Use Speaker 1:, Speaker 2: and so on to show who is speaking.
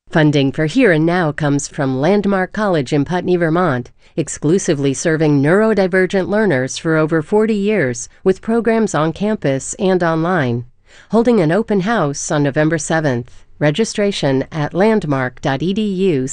Speaker 1: Funding for Here and Now comes from Landmark College in Putney, Vermont, exclusively serving neurodivergent learners for over 40 years with programs on campus and online. Holding an open house on November 7th. Registration at landmark.edu